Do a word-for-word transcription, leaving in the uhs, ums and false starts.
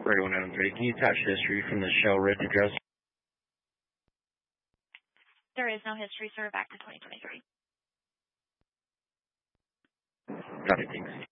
one nine three. Can you attach history from the shell written address? There is no history, sir. Back to twenty twenty-three. Got it, thanks.